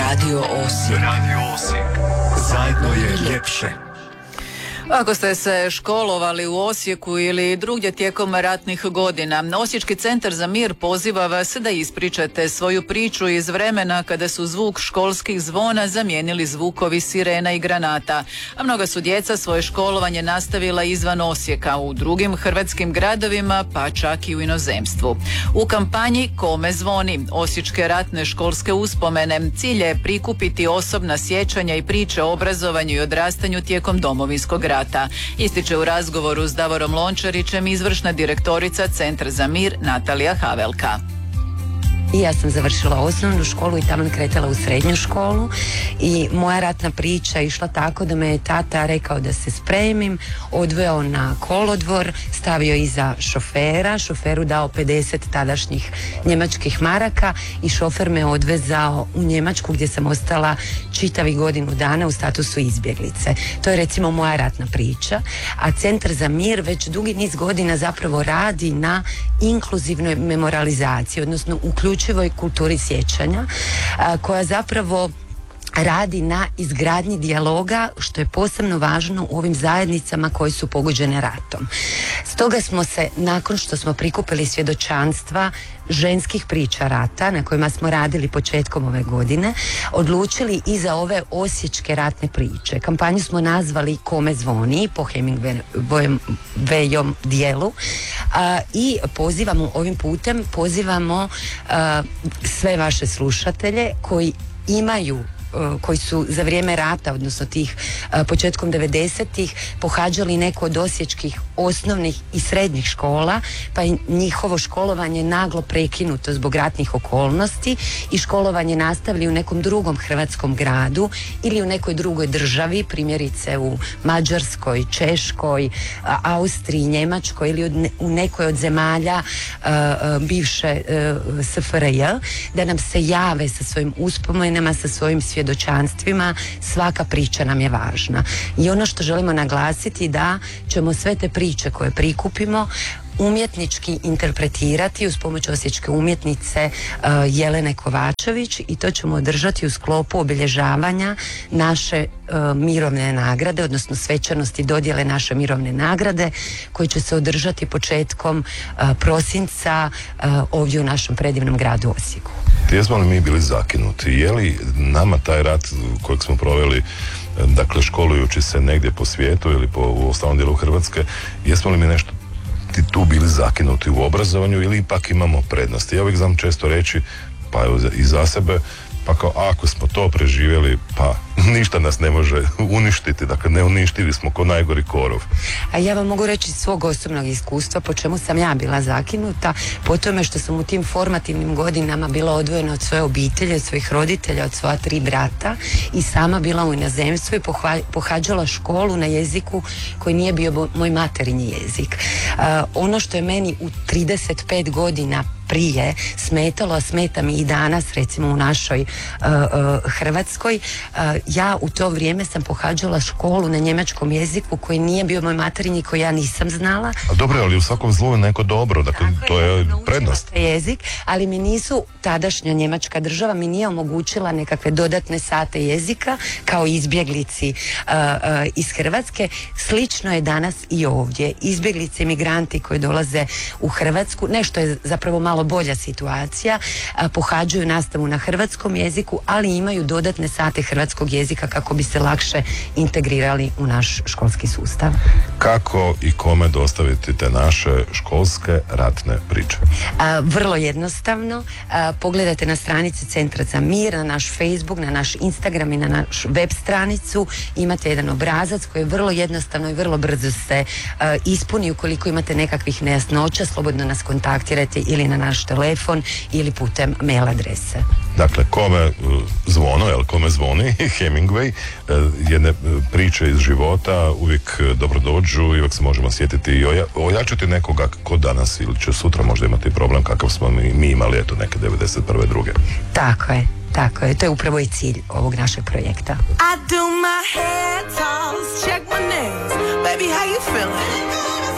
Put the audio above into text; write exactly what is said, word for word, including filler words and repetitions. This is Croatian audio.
Radio Osijek. Radio Osijek. Zajedno je ljepše. Ako ste se školovali u Osijeku ili drugdje tijekom ratnih godina, Osječki centar za mir poziva vas da ispričate svoju priču iz vremena kada su zvuk školskih zvona zamijenili zvukovi sirena i granata, a mnoga su djeca svoje školovanje nastavila izvan Osijeka, u drugim hrvatskim gradovima, pa čak i u inozemstvu. U kampanji Kome zvoni, Osječke ratne školske uspomene, cilj je prikupiti osobna sjećanja i priče o obrazovanju i odrastanju tijekom Domovinskog rata. Ističe u razgovoru s Davorom Lončarićem izvršna direktorica Centra za mir Natalija Havelka. I ja sam završila osnovnu školu i tamo kretala u srednju školu i moja ratna priča išla tako da me je tata rekao da se spremim, odveo na kolodvor, stavio iza šofera, šoferu dao pedeset tadašnjih njemačkih maraka i šofer me odvezao u Njemačku gdje sam ostala čitavi godinu dana u statusu izbjeglice. To je recimo moja ratna priča, a Centar za mir već dugi niz godina zapravo radi na inkluzivnoj memorializaciji, odnosno uključivoj kulturi sjećanja, a, koja zapravo radi na izgradnji dijaloga, što je posebno važno u ovim zajednicama koje su pogođene ratom. Stoga smo se, nakon što smo prikupili svjedočanstva ženskih priča rata, na kojima smo radili početkom ove godine, odlučili i za ove osječke ratne priče. Kampanju smo nazvali Kome zvoni, po Hemingwayom dijelu, a, i pozivamo ovim putem, pozivamo a, sve vaše slušatelje koji imaju koji su za vrijeme rata, odnosno tih početkom devedesetih pohađali neko od osječkih osnovnih i srednjih škola, pa je njihovo školovanje naglo prekinuto zbog ratnih okolnosti i školovanje nastavili u nekom drugom hrvatskom gradu ili u nekoj drugoj državi, primjerice u Mađarskoj, Češkoj, Austriji, Njemačkoj ili u nekoj od zemalja uh, bivše uh, S F R J, da nam se jave sa svojim uspomenama, sa svojim svjedočanstvima. Svaka priča nam je važna. I ono što želimo naglasiti da ćemo sve te priče koje prikupimo umjetnički interpretirati uz pomoć osječke umjetnice uh, Jelene Kovačević, i to ćemo održati u sklopu obilježavanja naše uh, mirovne nagrade, odnosno svečanosti dodjele naše mirovne nagrade, koji će se održati početkom uh, prosinca uh, ovdje u našem predivnom gradu Osijeku. Jesmo li mi bili zakinuti? Je li nama taj rat kojeg smo proveli, dakle školujući se negdje po svijetu ili po u ostalom dijelu Hrvatske, jesmo li mi nešto ti tu bili zakinuti u obrazovanju ili ipak imamo prednosti? Ja uvijek znam često reći, pa evo i za sebe, pa kao ako smo to preživjeli, pa ništa nas ne može uništiti, dakle ne uništili smo ko najgori korov. A ja vam mogu reći svog osobnog iskustva po čemu sam ja bila zakinuta, po tome što sam u tim formativnim godinama bila odvojena od svoje obitelji, od svojih roditelja, od svoja tri brata i sama bila u inozemstvu i pohva- pohađala školu na jeziku koji nije bio moj materinji jezik. Uh, ono što je meni u trideset pet godina prije smetalo, a smeta mi i danas recimo u našoj uh, uh, Hrvatskoj, uh, ja u to vrijeme sam pohađala školu na njemačkom jeziku koji nije bio moj materinji, koji ja nisam znala. A dobro, ali u svakom zlu je neko dobro, dakle tako to je, je prednost. Jezik, ali mi nisu, tadašnja njemačka država mi nije omogućila nekakve dodatne sate jezika kao izbjeglici uh, uh, iz Hrvatske. Slično je danas i ovdje. Izbjeglice, imigranti koji dolaze u Hrvatsku, nešto je zapravo malo bolja situacija, a, pohađaju nastavu na hrvatskom jeziku, ali imaju dodatne sate hrvatskog jezika kako bi se lakše integrirali u naš školski sustav. Kako i kome dostaviti te naše školske ratne priče? A, vrlo jednostavno. A, pogledajte na stranici Centra za mir, na naš Facebook, na naš Instagram i na našu web stranicu. Imate jedan obrazac koji je vrlo jednostavno i vrlo brzo se a, ispuni. Ukoliko imate nekakvih nejasnoća, slobodno nas kontaktirajte ili na naš telefon ili putem mail adrese. Dakle, kome zvono, jel, kome zvoni Hemingway, jedne priče iz života uvijek dobro dođu i uvijek se možemo sjetiti i oja, ojačati nekoga ko danas ili će sutra možda imati problem kakav smo mi, mi imali eto neke devedeset prve druge. Tako je, tako je. To je upravo i cilj ovog našeg projekta. I do my head toss, check my nails, baby how you feeling?